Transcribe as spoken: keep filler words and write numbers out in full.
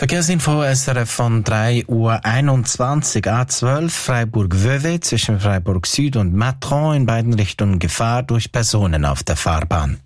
Verkehrsinfo S R F von drei Uhr einundzwanzig. A zwölf Freiburg-Vevey zwischen Freiburg Süd und Matron in beiden Richtungen Gefahr durch Personen auf der Fahrbahn.